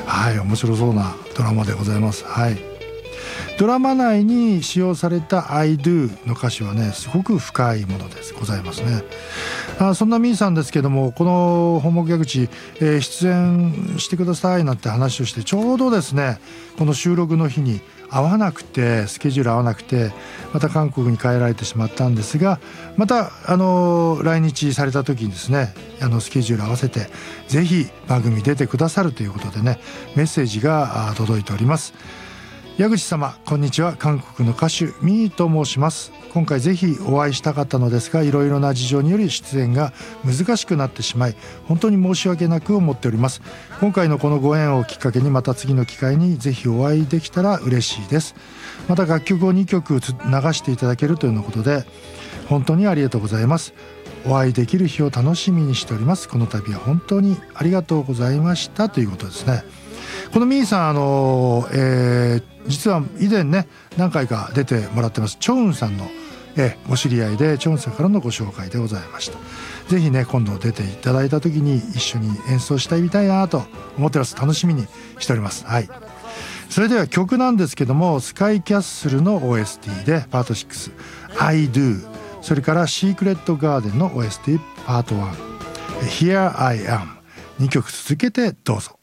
はい、面白そうなドラマでございます。はい、ドラマ内に使用された I do の歌詞はねすごく深いものですございますね。そんなミーさんですけども、この本木矢口、出演してくださいなんて話をして、ちょうどですねこの収録の日に合わなくて、スケジュール合わなくて、また韓国に帰られてしまったんですが、また来日された時にですねスケジュール合わせてぜひ番組に出てくださるということでね、メッセージが届いております。矢口様、こんにちは。韓国の歌手ミーと申します。今回ぜひお会いしたかったのですが、いろいろな事情により出演が難しくなってしまい、本当に申し訳なく思っております。今回のこのご縁をきっかけに、また次の機会にぜひお会いできたら嬉しいです。また楽曲を2曲流していただけるというのことで本当にありがとうございます。お会いできる日を楽しみにしております。この度は本当にありがとうございましたということですね。このミーさん実は以前ね何回か出てもらってますチョウンさんの、ご知り合いで、チョウンさんからのご紹介でございました。ぜひね今度出ていただいた時に一緒に演奏してみたいなと思ってます。楽しみにしております。はい、それでは曲なんですけども、スカイキャッスルの OST でパート6 I do、 それからシークレットガーデンの OST パート1 Here I am、 2曲続けてどうぞ。